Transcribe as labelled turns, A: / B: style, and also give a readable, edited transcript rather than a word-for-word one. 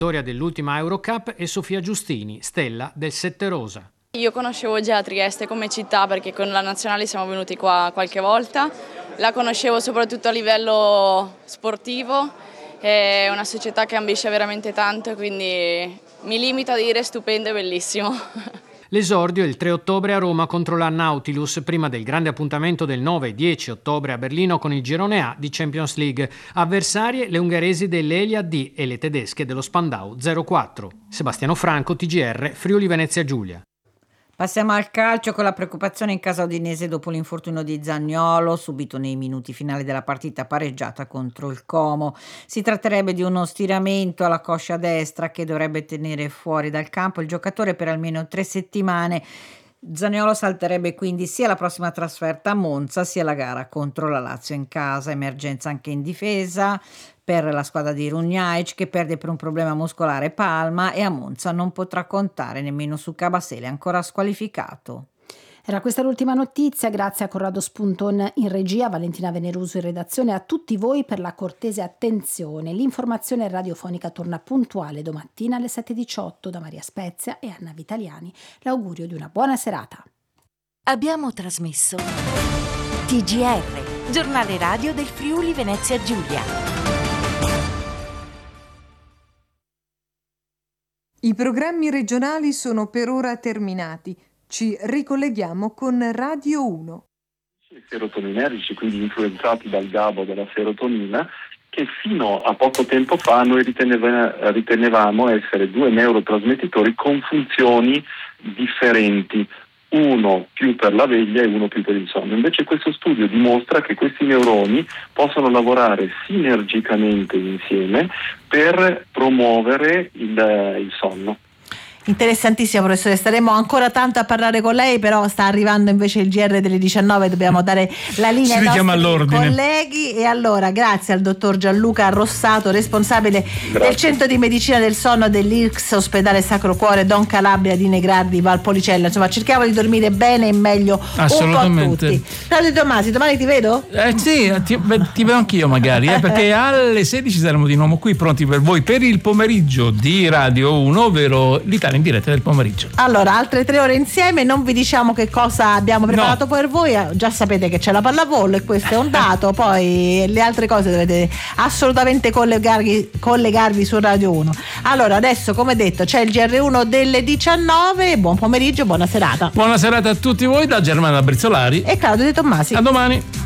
A: Vittoria dell'ultima Eurocup e Sofia Giustini, stella del Sette Rosa.
B: Io conoscevo già Trieste come città perché con la nazionale siamo venuti qua qualche volta, la conoscevo soprattutto a livello sportivo, è una società che ambisce veramente tanto, quindi mi limito a dire stupendo e bellissimo.
A: L'esordio è il 3 ottobre a Roma contro la Nautilus, prima del grande appuntamento del 9 e 10 ottobre a Berlino con il girone A di Champions League. Avversarie le ungheresi dell'Elia D e le tedesche dello Spandau 04. Sebastiano Franco, TGR, Friuli Venezia Giulia.
C: Passiamo al calcio con la preoccupazione in casa udinese dopo l'infortunio di Zaniolo subito nei minuti finali della partita pareggiata contro il Como. Si tratterebbe di uno stiramento alla coscia destra che dovrebbe tenere fuori dal campo il giocatore per almeno 3 settimane. Zaniolo salterebbe quindi sia la prossima trasferta a Monza sia la gara contro la Lazio in casa. Emergenza anche in difesa per la squadra di Runjaic che perde per un problema muscolare Palma e a Monza non potrà contare nemmeno su Cabasele ancora squalificato.
D: Era questa l'ultima notizia, grazie a Corrado Spunton in regia, Valentina Veneruso in redazione, a tutti voi per la cortese attenzione. L'informazione radiofonica torna puntuale domattina alle 7:18 da Maria Spezia e Anna Vitaliani. L'augurio di una buona serata.
E: Abbiamo trasmesso TGR, giornale radio del Friuli Venezia Giulia.
F: I programmi regionali sono per ora terminati. Ci ricolleghiamo con Radio 1.
G: Serotoninergici, quindi influenzati dal GABA della serotonina, che fino a poco tempo fa noi ritenevamo essere 2 neurotrasmettitori con funzioni differenti, uno più per la veglia e uno più per il sonno. Invece questo studio dimostra che questi neuroni possono lavorare sinergicamente insieme per promuovere il sonno.
H: Interessantissimo, professore, staremo ancora tanto a parlare con lei, però sta arrivando invece il GR delle 19, dobbiamo dare la linea ai nostri colleghi. E allora grazie al dottor Gianluca Rossato, responsabile del centro di medicina del sonno dell'IRCS Ospedale Sacro Cuore Don Calabria di Negrardi Valpolicella. Insomma, cerchiamo di dormire bene e meglio un po' tutti. Claudio Tomasi, domani ti vedo?
I: Sì, ti vedo anch'io magari, perché alle 16 saremo di nuovo qui pronti per voi per il pomeriggio di Radio 1, ovvero l'Italia in diretta del pomeriggio.
H: Allora, altre 3 ore insieme, non vi diciamo che cosa abbiamo preparato per voi, già sapete che c'è la pallavolo e questo è un dato, poi le altre cose dovete assolutamente collegarvi su Radio 1. Allora, adesso come detto c'è il GR1 delle 19, buon pomeriggio, buona serata.
I: Buona serata a tutti voi da Germana Brizzolari
H: e Claudio De Tommasi.
I: A domani.